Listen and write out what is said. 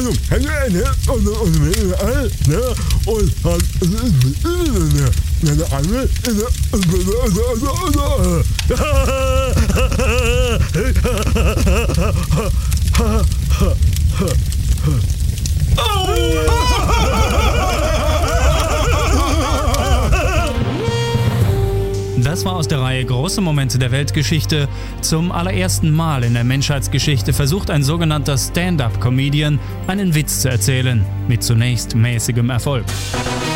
Das war aus der Reihe Große Momente der Weltgeschichte. Zum allerersten Mal in der Menschheitsgeschichte versucht ein sogenannter Stand-up-Comedian einen Witz zu erzählen, mit zunächst mäßigem Erfolg.